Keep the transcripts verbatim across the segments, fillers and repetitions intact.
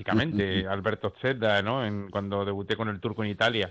prácticamente, Alberto Zedda, ¿no? En, cuando debuté con el Turco en Italia.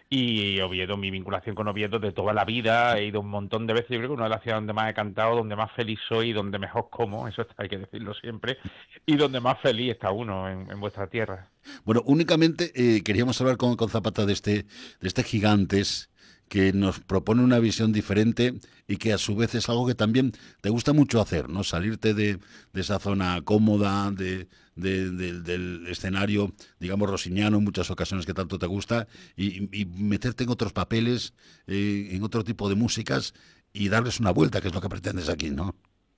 Y Oviedo, mi vinculación con Oviedo de toda la vida, he ido un montón de veces, yo creo que una de las ciudades donde más he cantado, donde más feliz soy, donde mejor como, eso hay que decirlo siempre, y donde más feliz está uno en, en vuestra tierra. Bueno, únicamente eh, queríamos hablar con, con Zapata de este, de este Gigantes que nos propone una visión diferente y que a su vez es algo que también te gusta mucho hacer, ¿no? Salirte de, de esa zona cómoda, de, de- de- del escenario, digamos, rosiniano en muchas ocasiones que tanto te gusta y, y meterte en otros papeles, eh, en otro tipo de músicas y darles una vuelta, que es lo que pretendes aquí, ¿no?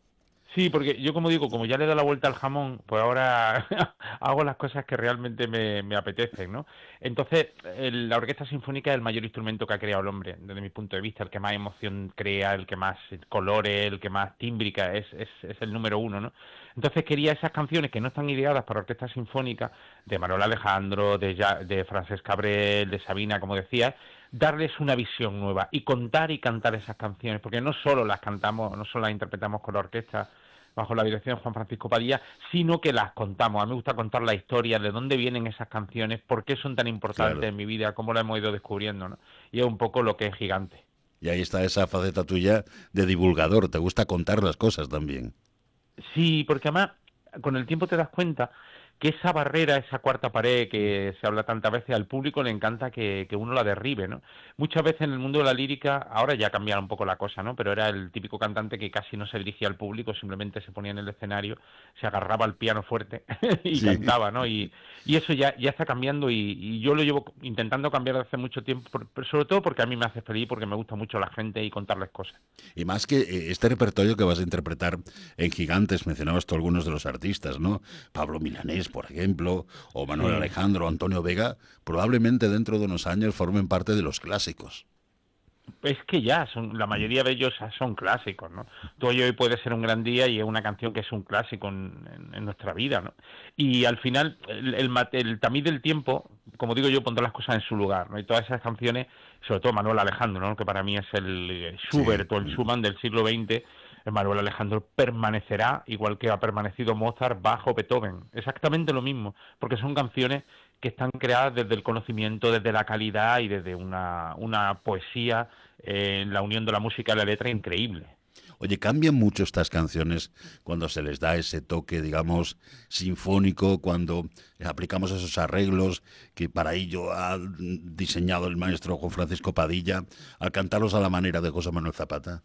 Sí, porque yo como digo, como ya le he dado la vuelta al jamón, pues ahora hago las cosas que realmente me, me apetecen, ¿no? Entonces, el- la orquesta sinfónica es el mayor instrumento que ha creado el hombre, desde mi punto de vista, el que más emoción crea, el que más colores, el que más tímbrica, es, es, es el número uno, ¿no? Entonces quería esas canciones que no están ideadas para orquesta sinfónica, de Manuel Alejandro, de, Ja- de Francesc Cabrel, de Sabina, como decía, darles una visión nueva y contar y cantar esas canciones, porque no solo las cantamos, no solo las interpretamos con la orquesta, bajo la dirección de Juan Francisco Padilla, sino que las contamos. A mí me gusta contar la historia, de dónde vienen esas canciones, por qué son tan importantes Claro. en mi vida, cómo las hemos ido descubriendo, ¿no? Y es un poco lo que es Gigante. Y ahí está esa faceta tuya de divulgador, te gusta contar las cosas también. Sí, porque además con el tiempo te das cuenta que esa barrera, esa cuarta pared que se habla tantas veces, al público le encanta que, que uno la derribe, ¿no? Muchas veces en el mundo de la lírica, ahora ya ha cambiado un poco la cosa, ¿no? Pero era el típico cantante que casi no se dirigía al público, simplemente se ponía en el escenario, se agarraba al piano fuerte y Sí. cantaba, ¿no? Y, y eso ya, ya está cambiando y, y yo lo llevo intentando cambiar desde hace mucho tiempo, por- pero sobre todo porque a mí me hace feliz, porque me gusta mucho la gente y contarles cosas. Y más que eh, este repertorio que vas a interpretar en Gigantes, mencionabas tú algunos de los artistas, ¿no? Pablo Milanés, por ejemplo, o Manuel Sí. Alejandro, Antonio Vega, probablemente dentro de unos años formen parte de los clásicos. Es que ya, son, la mayoría de ellos son clásicos, ¿no? Tú y hoy puede ser un gran día y es una canción que es un clásico en, en- en nuestra vida, ¿no? Y al final, el, el, mate- el tamiz del tiempo, como digo yo, pondrá las cosas en su lugar, ¿no? Y todas esas canciones, sobre todo Manuel Alejandro, ¿no? Que para mí es el eh, Sí. Schubert o el Schumann del siglo veinte, Manuel Alejandro permanecerá, igual que ha permanecido Mozart, Bach o Beethoven. Exactamente lo mismo, porque son canciones que están creadas desde el conocimiento, desde la calidad y desde una, una poesía eh, en la unión de la música y la letra increíble. Oye, cambian mucho estas canciones cuando se les da ese toque, digamos, sinfónico, cuando aplicamos esos arreglos que para ello ha diseñado el maestro Juan Francisco Padilla, al cantarlos a la manera de José Manuel Zapata.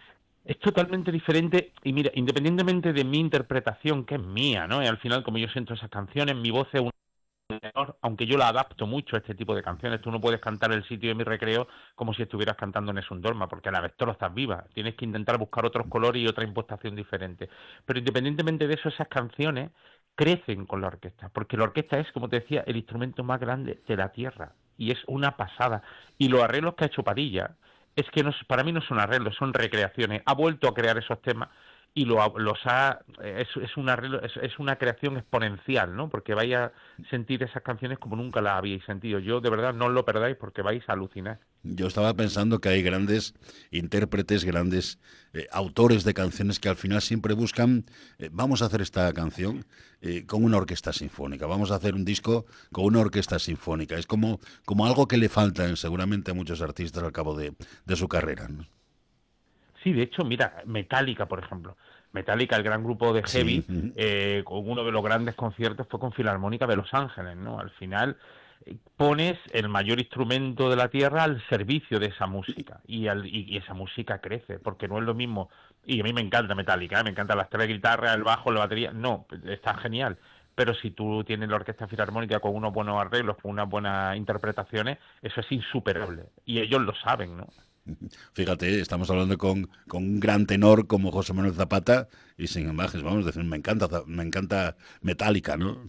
Es totalmente diferente y mira, independientemente de mi interpretación, que es mía, ¿no? Y al final, como yo siento esas canciones, mi voz es un tenor, aunque yo la adapto mucho a este tipo de canciones. Tú no puedes cantar El sitio de mi recreo como si estuvieras cantando en un Dorma, porque a la vez tú estás viva. Tienes que intentar buscar otros colores y otra impostación diferente. Pero independientemente de eso, esas canciones crecen con la orquesta, porque la orquesta es, como te decía, el instrumento más grande de la tierra y es una pasada. Y los arreglos que ha hecho Padilla es que no, para mí no son arreglos, son recreaciones. Ha vuelto a crear esos temas y lo, los ha es, es una es, es, una creación exponencial, ¿no? Porque vais a sentir esas canciones como nunca las habíais sentido. Yo de verdad no os lo perdáis porque vais a alucinar. Yo estaba pensando que hay grandes intérpretes, grandes eh, autores de canciones que al final siempre buscan, eh, vamos a hacer esta canción eh, con una orquesta sinfónica, vamos a hacer un disco con una orquesta sinfónica. Es como, como algo que le falta en, seguramente a muchos artistas al cabo de, de su carrera, ¿no? Sí, de hecho, mira, Metallica, por ejemplo. Metallica, el gran grupo de Sí, heavy, eh, con uno de los grandes conciertos fue con Filarmónica de Los Ángeles, ¿no? Al final eh, pones el mayor instrumento de la tierra al servicio de esa música y, al, y, y esa música crece, porque no es lo mismo, y a mí me encanta Metallica, ¿eh? Me encantan las tres guitarras, el bajo, la batería, no, está genial, pero si tú tienes la orquesta filarmónica con unos buenos arreglos, con unas buenas interpretaciones, eso es insuperable, y ellos lo saben, ¿no? fíjate, estamos hablando con, con un gran tenor como José Manuel Zapata y sin embargo, vamos a decir, me encanta, me encanta Metallica, ¿no?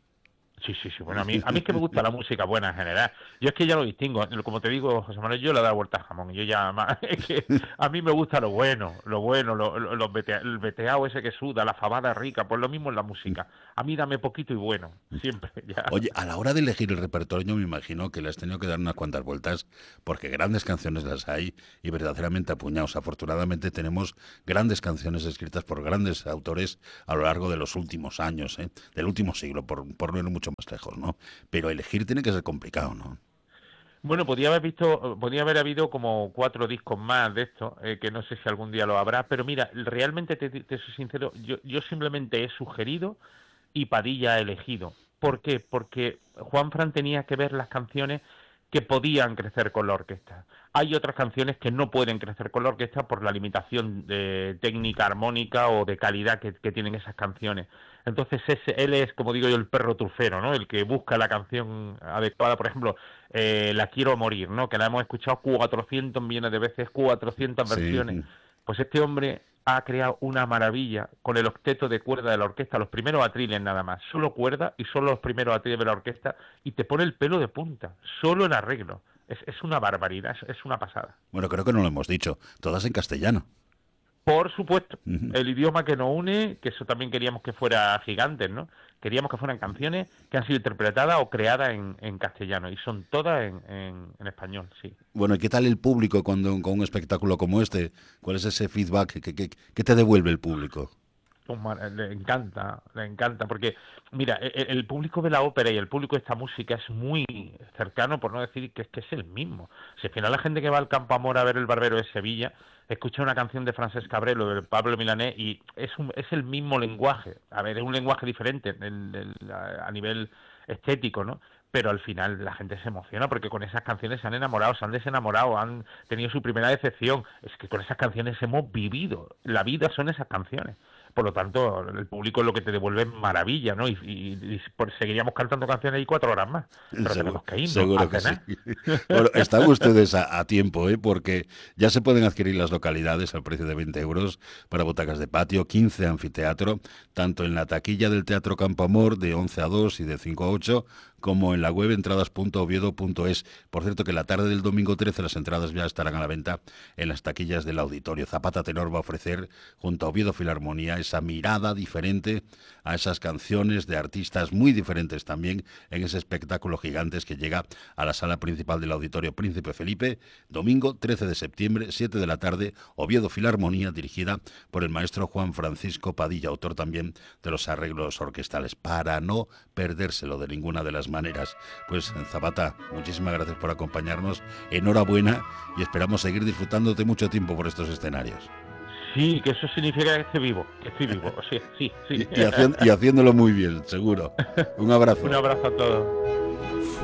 Sí, sí, sí. Bueno, a mí, a mí es que me gusta la música buena en general. Yo es que ya lo distingo. Como te digo, José Manuel, yo le doy vuelta al jamón. Yo ya, más- es que a mí me gusta lo bueno, lo bueno, lo, lo- los vete- el veteado ese que suda, la fabada rica, pues lo mismo en la música. A mí dame poquito y bueno, siempre, ya. Oye, a la hora de elegir el repertorio, me imagino que le has tenido que dar unas cuantas vueltas, porque grandes canciones las hay y verdaderamente apuñados. Afortunadamente tenemos grandes canciones escritas por grandes autores a lo largo de los últimos años, ¿eh? Del último siglo, por, por no ir mucho más lejos, ¿no? Pero elegir tiene que ser complicado, ¿no? Bueno, podía haber visto, podía haber habido como cuatro discos más de esto, eh, que no sé si algún día lo habrá, pero mira, realmente te, te soy sincero, yo, yo simplemente he sugerido y Padilla ha elegido. ¿Por qué? Porque Juanfran tenía que ver las canciones que podían crecer con la orquesta. Hay otras canciones que no pueden crecer con la orquesta por la limitación de técnica armónica o de calidad que, que tienen esas canciones. Entonces ese, él es, como digo yo, el perro trufero, ¿no? El que busca la canción adecuada. Por ejemplo, eh, La quiero morir, ¿no? Que la hemos escuchado cuatrocientos millones de veces, cuatrocientas Sí. versiones. Pues este hombre ha creado una maravilla con el octeto de cuerda de la orquesta, los primeros atriles nada más, solo cuerda y solo los primeros atriles de la orquesta, y te pone el pelo de punta, solo el arreglo. Es, es una barbaridad, es, es una pasada. Bueno, creo que no lo hemos dicho, todas en castellano. Por supuesto, Ujú. el idioma que nos une, que eso también queríamos que fuera gigantes, ¿no? Queríamos que fueran canciones que han sido interpretadas o creadas en, en castellano, y son todas en, en, en español, sí. Bueno, ¿y qué tal el público cuando con un espectáculo como este? ¿Cuál es ese feedback? ¿Qué, qué, qué te devuelve el público? Le encanta, le encanta, porque mira, el, el público de la ópera y el público de esta música es muy cercano, por no decir que es que es el mismo. Si al final la gente que va al Campo Amor a ver El Barbero de Sevilla escucha una canción de Francesc Cabrel o de Pablo Milanés y es un, es el mismo lenguaje. A ver, es un lenguaje diferente en el, a nivel estético, ¿no? Pero al final la gente se emociona porque con esas canciones se han enamorado, se han desenamorado, han tenido su primera decepción. Es que con esas canciones hemos vivido. La vida son esas canciones. Por lo tanto, el público es lo que te devuelve maravilla, ¿no? Y, y, y por, seguiríamos cantando canciones ahí cuatro horas más. Pero Seguro, tenemos que irnos seguro a que sí. cenar. Bueno, están ustedes a, a tiempo, ¿eh? Porque ya se pueden adquirir las localidades al precio de veinte euros para butacas de patio, quince anfiteatro, tanto en la taquilla del Teatro Campo Amor de once a dos y de cinco a ocho, como en la web entradas punto oviedo punto es. Por cierto que la tarde del domingo trece las entradas ya estarán a la venta en las taquillas del auditorio. Zapata Tenor va a ofrecer, junto a Oviedo Filarmonía, esa mirada diferente a esas canciones de artistas muy diferentes también en ese espectáculo gigantes que llega a la sala principal del Auditorio Príncipe Felipe, domingo trece de septiembre, siete de la tarde, Oviedo Filarmonía, dirigida por el maestro Juan Francisco Padilla, autor también de los arreglos orquestales, para no perdérselo de ninguna de las maneras. Pues Zapata, muchísimas gracias por acompañarnos, enhorabuena y esperamos seguir disfrutándote mucho tiempo por estos escenarios. Sí, que eso significa que estoy vivo, que estoy vivo, sí, sí, sí. Y, y, haci- y haciéndolo muy bien, seguro. Un abrazo. Un abrazo a todos.